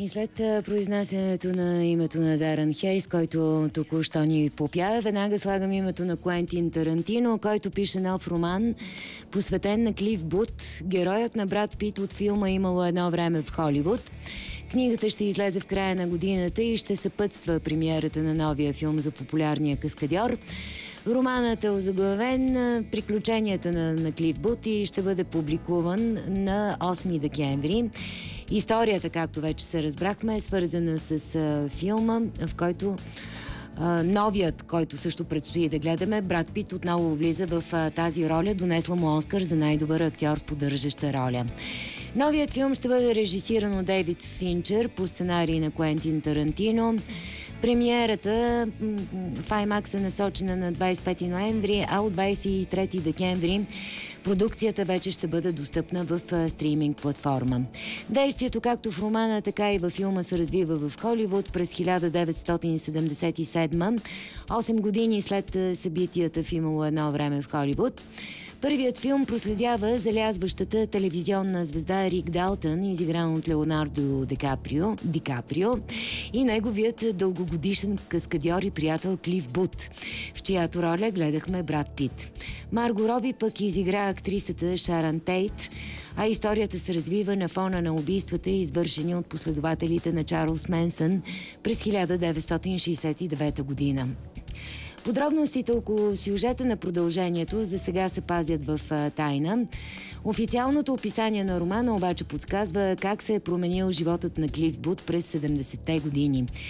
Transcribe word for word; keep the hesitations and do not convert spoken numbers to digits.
И след а, произнасянето на името на Дарън Хейс, който току-що ни попя, веднага слагам името на Куентин Тарантино, който пише нов роман, посветен на Клиф Бут, героят на Брад Пит от филма "Имало едно време в Холивуд". Книгата ще излезе в края на годината и ще съпътства премиерата на новия филм за популярния каскадьор. Романът е озаглавен "Приключенията на, на Клиф Бут" и ще бъде публикуван на осми декември. Историята, както вече се разбрахме, е свързана с а, филма, в който а, новият, който също предстои да гледаме, Брад Пит отново влиза в а, тази роля, донесла му Оскар за най-добър актьор в поддържаща роля. Новият филм ще бъде режисиран от Дейвид Финчер по сценарий на Куентин Тарантино. Премиерата в IMAX е насочена на двадесет и пети ноември, а от двадесет и трети декември продукцията вече ще бъде достъпна в стриминг платформа. Действието както в романа, така и във филма се развива в Холивуд през хиляда деветстотин седемдесет и седма, осем години след събитията в "Имало едно време в Холивуд". Първият филм проследява залязващата телевизионна звезда Рик Далтън, изигран от Леонардо Ди Каприо, Ди Каприо и неговият дългогодишен каскадьор и приятел Клиф Бут, в чиято роля гледахме Брад Пит. Марго Роби пък изигра актрисата Шарън Тейт, а историята се развива на фона на убийствата, извършени от последователите на Чарлз Менсън през хиляда деветстотин шейсет и девета година. Подробностите около сюжета на продължението за сега се пазят в а, тайна. Официалното описание на романа обаче подсказва как се е променил животът на Клиф Бут през седемдесетте години.